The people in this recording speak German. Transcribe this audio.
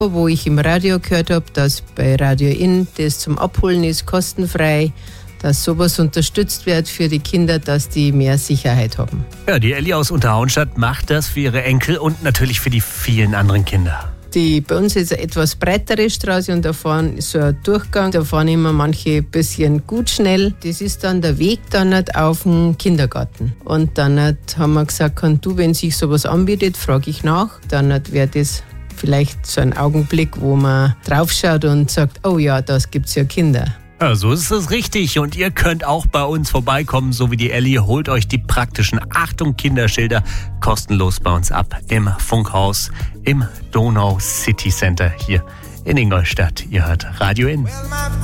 wo ich im Radio gehört habe, dass bei Radio Inn das zum Abholen ist, kostenfrei, dass sowas unterstützt wird für die Kinder, dass die mehr Sicherheit haben. Ja, die Elli aus Unterauenstadt macht das für ihre Enkel und natürlich für die vielen anderen Kinder. Bei uns ist eine etwas breitere Straße und da fahren ist so ein Durchgang, da fahren immer manche ein bisschen gut schnell. Das ist dann der Weg dann nicht auf den Kindergarten. Und dann haben wir gesagt, wenn sich sowas anbietet, frage ich nach. Dann wäre das vielleicht so ein Augenblick, wo man draufschaut und sagt, oh ja, das gibt's ja Kinder. Ja, so ist es richtig und ihr könnt auch bei uns vorbeikommen, so wie die Elli. Holt euch die praktischen Achtung-Kinderschilder kostenlos bei uns ab im Funkhaus im Donau City Center hier in Ingolstadt. Ihr hört Radio Inn.